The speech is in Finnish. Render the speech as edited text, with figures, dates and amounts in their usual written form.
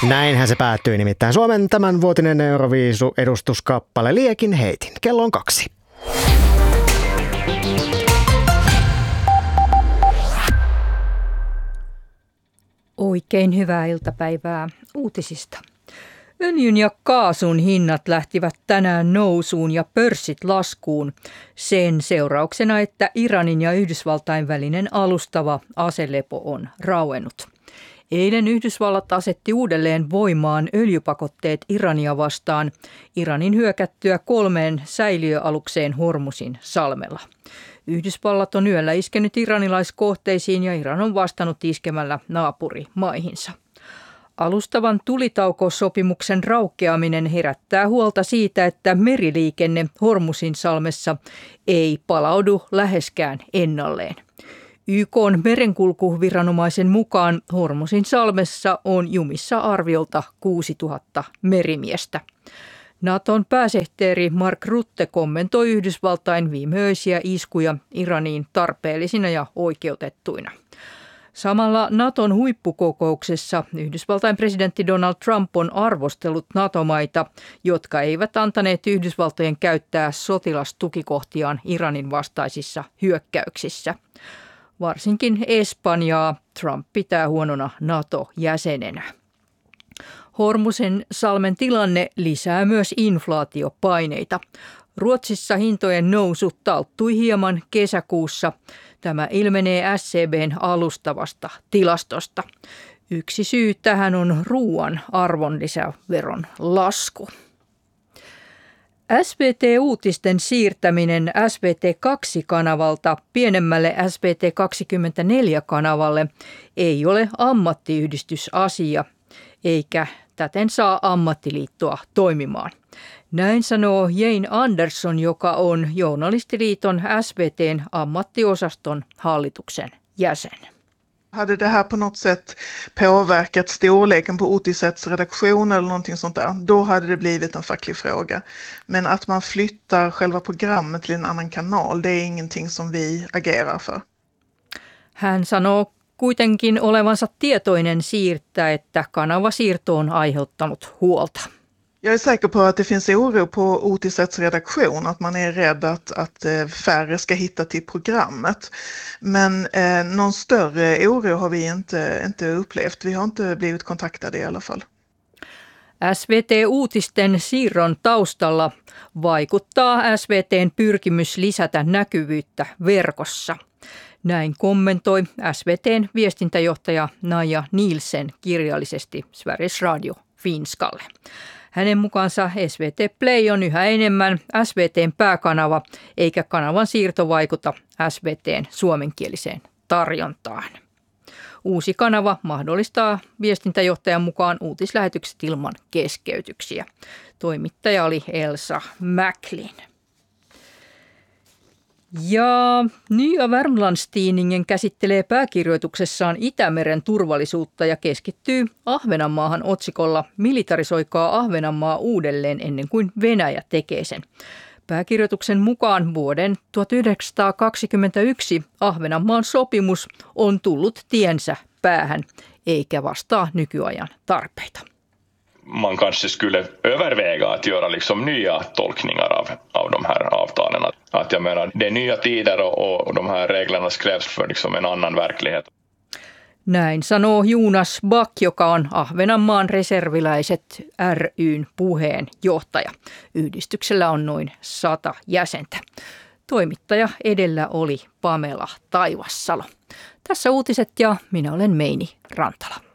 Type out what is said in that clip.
Näinhän se päättyi nimittäin Suomen tämänvuotinen Euroviisu-edustuskappale Liekin heitin. Kello on 2. Oikein hyvää iltapäivää uutisista. Öljyn ja kaasun hinnat lähtivät tänään nousuun ja pörssit laskuun sen seurauksena, että Iranin ja Yhdysvaltain välinen alustava aselepo on rauennut. Eilen Yhdysvallat asetti uudelleen voimaan öljypakotteet Irania vastaan Iranin hyökättyä 3 säiliöalukseen Hormuzin salmella. Yhdysvallat on yöllä iskenyt iranilaiskohteisiin ja Iran on vastannut iskemällä naapurimaihinsa. Alustavan tulitaukosopimuksen raukeaminen herättää huolta siitä, että meriliikenne Hormuzin salmessa ei palaudu läheskään ennalleen. YK:n merenkulkuviranomaisen mukaan Hormuzin salmessa on jumissa arviolta 6000 merimiestä. Naton pääsihteeri Mark Rutte kommentoi Yhdysvaltain viimeöisiä iskuja Iraniin tarpeellisina ja oikeutettuina. Samalla Naton huippukokouksessa Yhdysvaltain presidentti Donald Trump on arvostellut NATO-maita, jotka eivät antaneet Yhdysvaltojen käyttää sotilastukikohtiaan Iranin vastaisissa hyökkäyksissä. Varsinkin Espanjaa Trump pitää huonona NATO-jäsenenä. Hormuzin salmen tilanne lisää myös inflaatiopaineita. Ruotsissa hintojen nousu talttui hieman kesäkuussa. Tämä ilmenee SCB:n alustavasta tilastosta. Yksi syy tähän on ruoan arvonlisäveron lasku. SVT-uutisten siirtäminen SVT2-kanavalta pienemmälle SVT24-kanavalle ei ole ammattiyhdistysasia, eikä täten saa ammattiliittoa toimimaan. Näin sanoo Jane Andersson, joka on Journalistiliiton SVT:n ammattiosaston hallituksen jäsen. Hade det här på något sätt påverkat storleken på Otisets redaktion eller någonting sånt där, då hade det blivit en facklig fråga. Men att man flyttar själva programmet till en annan kanal, det är ingenting som vi agerar för. Hän sanoo kuitenkin olevansa tietoinen siitä, että kanavasiirto on aiheuttanut huolta. Jag är säker på att det finns oro på Otisets redaktion, att man är rädd att färre ska hitta till programmet. Men någon större oro har vi inte upplevt. Vi har inte blivit kontaktade i alla fall. SVT-uutisten siirron taustalla vaikuttaa SVT:n pyrkimys lisätä näkyvyyttä verkossa. Näin kommentoi SVT:n viestintäjohtaja Naja Nielsen kirjallisesti Sveriges Radio Finskalle. Hänen mukaansa SVT Play on yhä enemmän SVT:n pääkanava, eikä kanavan siirto vaikuta SVT:n suomenkieliseen tarjontaan. Uusi kanava mahdollistaa viestintäjohtajan mukaan uutislähetykset ilman keskeytyksiä. Toimittaja oli Elsa Mäklin. Ja Nya Värmlandstidningen käsittelee pääkirjoituksessaan Itämeren turvallisuutta ja keskittyy Ahvenanmaahan otsikolla "Militarisoikaa Ahvenanmaa uudelleen ennen kuin Venäjä tekee sen". Pääkirjoituksen mukaan vuoden 1921 Ahvenanmaan sopimus on tullut tiensä päähän eikä vastaa nykyajan tarpeita. Man kanske skulle överväga att göra liksom nya tolkningar av de här avtalen. Att jag menar, det är nya tider och de här reglerna skrevs för liksom en annan verklighet. Näin sanoo Jonas Back, joka on Ahvenanmaan reserviläiset ry:n puheenjohtaja. Yhdistyksellä on noin 100 jäsentä. Toimittaja edellä oli Pamela Taivassalo. Tässä uutiset ja minä olen Meini Rantala.